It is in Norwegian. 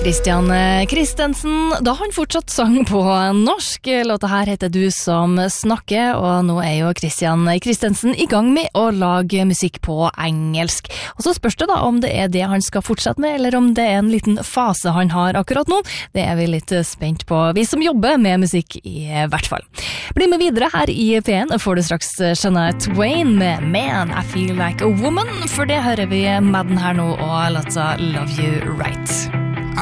Christian Christensen, da han fortsatt sang på norsk. Låta her heter Du som snakker, og nå jo Christian Christensen i gang med å lage musikk på engelsk. Og så spørs det da om det det han skal fortsette med, eller om det en liten fase han har akkurat nå. Det vi litt spent på, vi som jobber med musikk i hvert fall. Bli med videre her i P1, får du straks Shania Twain med Man, I Feel Like a Woman. For det hører vi Madden her nå, og låta Love You Right.